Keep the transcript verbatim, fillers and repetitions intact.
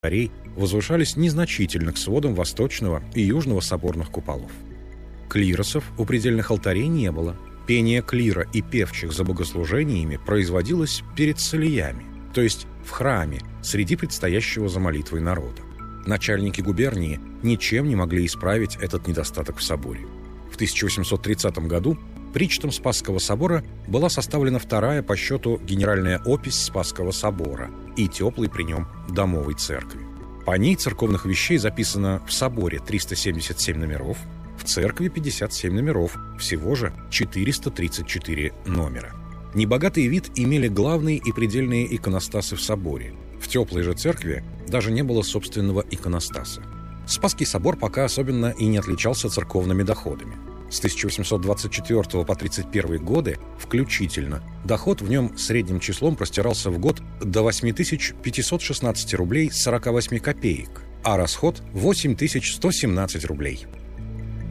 алтарей возвышались незначительно к сводам восточного и южного соборных куполов. Клиросов у предельных алтарей не было. Пение клира и певчих за богослужениями производилось перед солиями, то есть в храме, среди предстоящего за молитвой народа. Начальники губернии ничем не могли исправить этот недостаток в соборе. В тысяча восемьсот тридцатом году причтом Спасского собора была составлена вторая по счету генеральная опись Спасского собора и теплой при нем домовой церкви. По ней церковных вещей записано в соборе триста семьдесят семь номеров, в церкви пятьдесят семь номеров, всего же четыреста тридцать четыре номера. Небогатый вид имели главные и предельные иконостасы в соборе. В теплой же церкви даже не было собственного иконостаса. Спасский собор пока особенно и не отличался церковными доходами. С тысяча восемьсот двадцать четвёртого по тридцать первый годы включительно доход в нем средним числом простирался в год до восемь тысяч пятьсот шестнадцать рублей сорок восемь копеек, а расход – восемь тысяч сто семнадцать рублей.